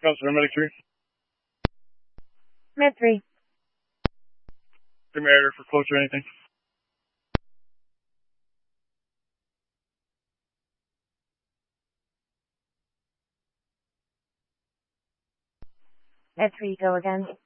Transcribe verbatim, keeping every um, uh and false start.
Counselor, medic three. Med three. Premier for close or anything. Med three, go again.